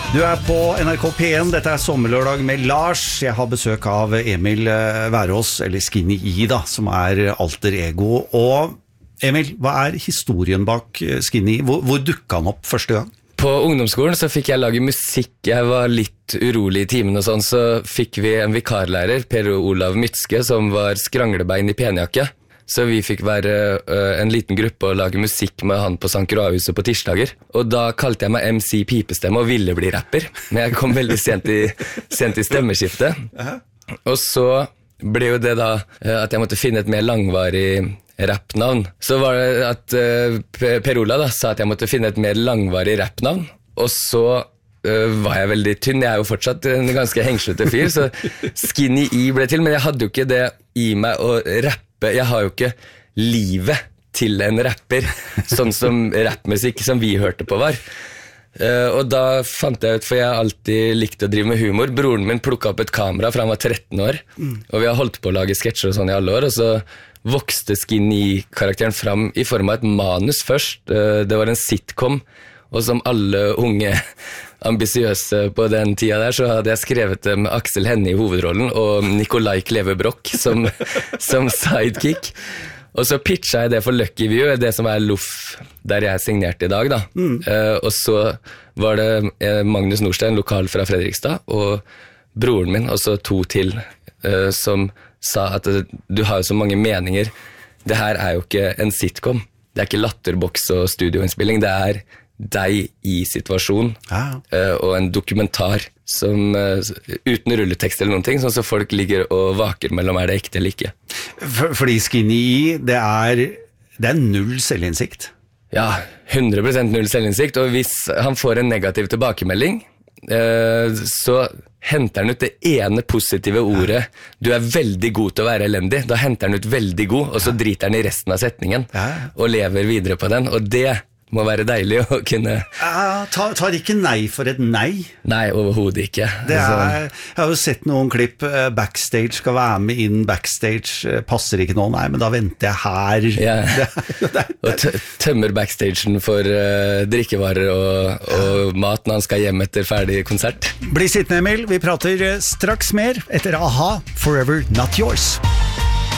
Du på NRK P1, dette sommerlørdag med Lars. Jeg har besøk av Emil Værås, eller Skinny E da, som alter ego. Og Emil, hva historien bak Skinny E? Hvor dukket han opp første gang? På ungdomsskolen så fikk jeg lage musikk. Jeg var litt urolig I timen og sånn, så fikk vi en vikarlærer, Per Olav Mytske, som var skranglebein I penjakke. Så vi fikk være en liten gruppe og lage musikk med han på St. Croix-huset på tirsdager. Og da kalte jeg meg MC Pipestemme og ville bli rapper. Men jeg kom veldig sent I stemmeskiftet. Og så ble jo det da at jeg måtte finne et mer langvarig rappnavn. Så var det at Per Ola da sa at jeg måtte finne et mer langvarig rappnavn. Og så var jeg veldig tynn. Jeg jo fortsatt en ganske hengslete fyr, så Skinny E ble til. Men jeg hadde jo ikke det I meg å rappe. Jeg har jo ikke livet til en rapper, sånn som rappmusikk som vi hørte på var. Og da fant jeg ut, for jeg alltid likte å drive med humor. Broren min plukket opp et kamera fra han var 13 år, og vi har holdt på å lage sketsjer og sånn I alle år, og så vokste Skinny-karakteren fram I form av et manus først. Det var en sitcom, og som alle unge ambisiøse på den tida der, så hadde jeg skrevet det med Aksel Hennie I hovedrollen, og Nikolai Kleve Broch som sidekick. Og så pitcha jeg det for Lucky View, det som Loff, der jeg signerte I dag da. Og så var det Magnus Nordstein, lokal fra Fredrikstad, og broren min, og så 2 til, som sa at du har jo så mange meninger. Det her jo ikke en sitcom. Det ikke latterboks og studioinnspilling, det deg I situasjon og en dokumentar som uten rulletekst eller noen ting, sånn så folk ligger og vaker mellom det ekte eller ikke. Fordi Skinny E, det null selvinnsikt. Ja, 100% null selvinnsikt, og hvis han får en negativ tilbakemelding, så henter han ut det ene positive ordet. Du veldig god til å være elendig. Da henter han ut veldig god, og så driter han I resten av setningen og lever videre på den, og det må være deilig å kunne... Tar ikke nei for et nei? Nei, overhodet ikke. Jeg har jo sett noen klipp, backstage skal være med inn, backstage passer ikke noe, nei, men da venter jeg her. Ja. Og tømmer backstagen for drikkevarer og mat når han skal hjem etter ferdig konsert. Bli sittende, Emil. Vi prater straks mer etter AHA, Forever Not Yours.